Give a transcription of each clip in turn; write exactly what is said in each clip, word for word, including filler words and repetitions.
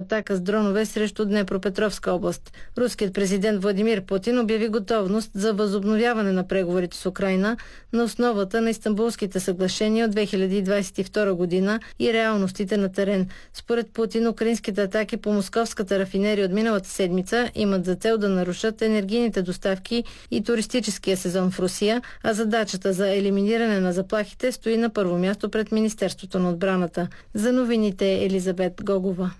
атака с дронове срещу Днепропетровска област. Руският президент Владимир Путин обяви готовност за възобновяване на преговорите с Украйна на основата на Истанбулските съглашения от две хиляди двадесет и втора година и реалностите на терен. Според Путин, украинските атаки по московската рафинерия от миналата седмица имат за цел да нарушат енергийните доставки и туристическия сезон в Русия, а задачата за елиминиране на заплахите стои на първо място пред Министерството на отбраната. За новините Елизабет Гогова.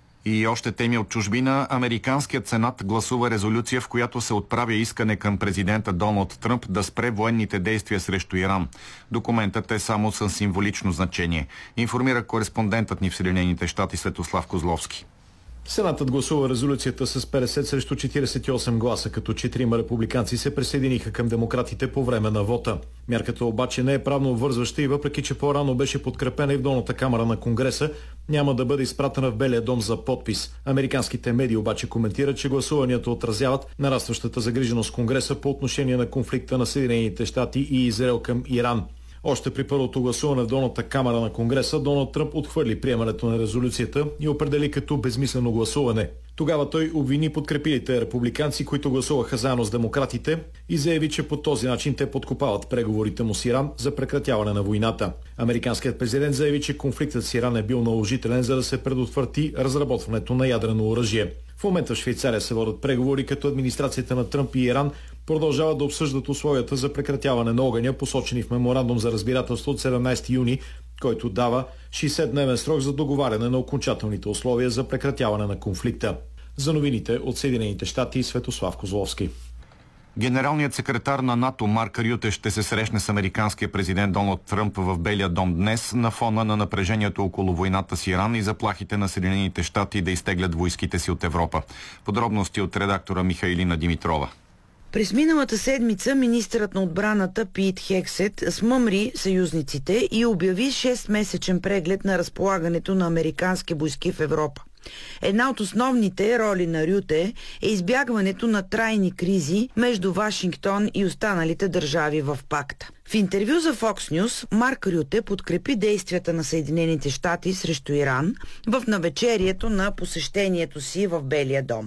И още теми от чужбина. Американският сенат гласува резолюция, в която се отправя искане към президента Доналд Тръмп да спре военните действия срещу Иран. Документът е само със символично значение. Информира кореспондентът ни в Съединените щати Светослав Козловски. Сенатът гласува резолюцията с петдесет срещу четиридесет и осем гласа, като четирима републиканци се присъединиха към демократите по време на вота. Мярката обаче не е правно обвързваща и въпреки, че по-рано беше подкрепена и в долната камара на Конгреса, няма да бъде изпратена в Белия дом за подпис. Американските медии обаче коментират, че гласуванията отразяват нарастващата загриженост в Конгреса по отношение на конфликта на Съединените щати и Израел към Иран. Още при първото гласуване в долната камара на Конгреса, Доналд Тръмп отхвърли приемането на резолюцията и определи като безмислено гласуване. Тогава той обвини подкрепилите републиканци, които гласуваха заедно с демократите, и заяви, че по този начин те подкопават преговорите му с Иран за прекратяване на войната. Американският президент заяви, че конфликтът с Иран е бил наложителен, за да се предотврати разработването на ядрено оръжие. В момента в Швейцария се водят преговори, като администрацията на Тръмп и Иран продължават да обсъждат условията за прекратяване на огъня, посочени в меморандум за разбирателство от седемнадесети юни, който дава шейсетдневен срок за договаряне на окончателните условия за прекратяване на конфликта. За новините от Съединените щати Светослав Козловски. Генералният секретар на НАТО Марк Рюте ще се срещне с американския президент Доналд Тръмп в Белия дом днес на фона на напрежението около войната с Иран и заплахите на Съединените щати да изтеглят войските си от Европа. Подробности от редактора Михаилина Димитрова. През миналата седмица министърът на отбраната Пит Хексет смъмри съюзниците и обяви шестмесечен преглед на разполагането на американски войски в Европа. Една от основните роли на Рюте е избягването на трайни кризи между Вашингтон и останалите държави в пакта. В интервю за Fox News Марк Рюте подкрепи действията на Съединените щати срещу Иран в навечерието на посещението си в Белия дом.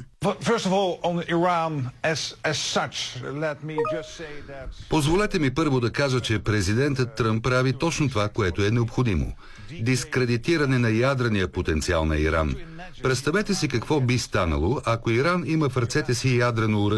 Позволете ми първо да кажа, че президентът Тръмп прави точно това, което е необходимо. Дискредитиране на ядрения потенциал на Иран. Представете си какво би станало, ако Иран има в ръцете си ядрено оръжие.